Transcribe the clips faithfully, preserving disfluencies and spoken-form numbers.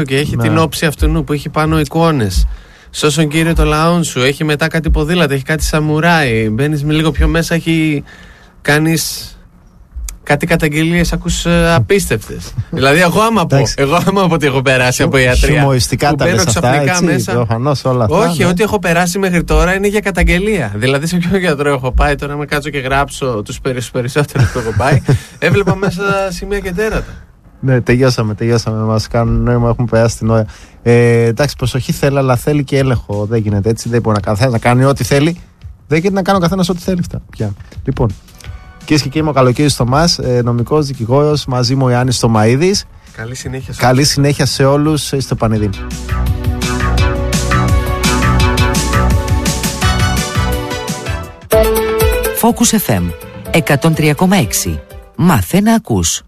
Και έχει Ναι. την όψη αυτού που έχει πάνω εικόνες. Σώσον Κύριε το λαόν σου. Έχει μετά κάτι ποδήλατα, έχει κάτι σαμουράι. Μπαίνεις με λίγο πιο μέσα, έχει κάνεις κάτι καταγγελίες, ακούς ε, απίστευτες. Δηλαδή, εγώ άμα πω, Εντάξει. εγώ άμα πω ότι έχω περάσει από ιατρία. Χιουμοριστικά που τα μπαίνω λες αυτά, ξαφνικά έτσι, μέσα. προφανώς όλα αυτά. Όχι, ναι. ό,τι έχω περάσει μέχρι τώρα είναι για καταγγελία. Δηλαδή, σε ποιον γιατρό έχω πάει, τώρα με κάτσω και γράψω τους περισσότερους που έχω πάει, έβλεπα μέσα σημεία και τέρατα. Ναι, τελειώσαμε, τελειώσαμε. Μας κάνουν νόημα, έχουμε περάσει την ώρα. Ε, εντάξει, προσοχή θέλει, αλλά θέλει και έλεγχο. Δεν γίνεται έτσι. Δεν μπορεί να, να κάνει ό,τι θέλει. Δεν γίνεται να κάνει ο καθένας ό,τι θέλει. Πια. Λοιπόν, κυρίες και κύριοι, είμαι ο Καλοκαίρης Θωμάς, ε, νομικός δικηγόρος. Μαζί μου ο Ιάννης Θωμαΐδης. Καλή συνέχεια. Καλή συνέχεια σε όλους. Είστε πανηδοί. Focus εφ εμ εκατόν τρία κόμμα έξι. Μάθε να ακούς.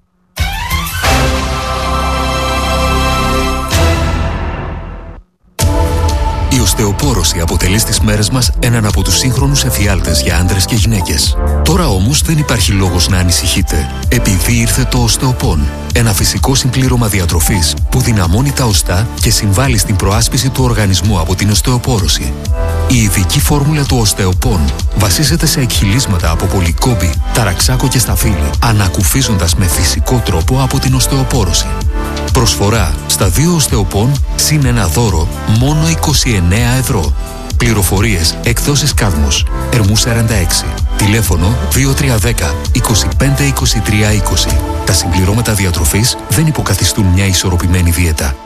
Η οστεοπόρωση αποτελεί στις μέρες μας έναν από τους σύγχρονους εφιάλτες για άντρες και γυναίκες. Τώρα όμως δεν υπάρχει λόγος να ανησυχείτε, επειδή ήρθε το οστεοπόν. Ένα φυσικό συμπλήρωμα διατροφής που δυναμώνει τα οστά και συμβάλλει στην προάσπιση του οργανισμού από την οστεοπόρωση. Η ειδική φόρμουλα του οστεοπόν βασίζεται σε εκχυλίσματα από πολυκόμπη, ταραξάκο και σταφύλι, ανακουφίζοντας με φυσικό τρόπο από την οστεοπόρωση. Προσφορά στα δύο οστεοπόν συν ένα δώρο μόνο είκοσι εννέα ευρώ. Πληροφορίες εκδόσεις Κάδμος, Ερμού σαράντα έξι. Τηλέφωνο δύο τρία ένα μηδέν είκοσι πέντε είκοσι τρία είκοσι. Τα συμπληρώματα διατροφής δεν υποκαθιστούν μια ισορροπημένη δίαιτα.